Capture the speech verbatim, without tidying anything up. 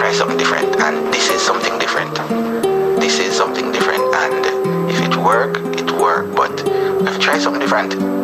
try something different, and this is something different. This is something different, and if it work, it work. But if you try something different,